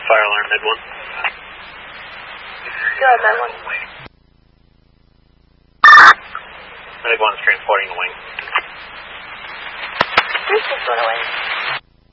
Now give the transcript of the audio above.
Fire alarm, Med 1. Go ahead, Med 1. Med 1 is transporting the wing. 361 away.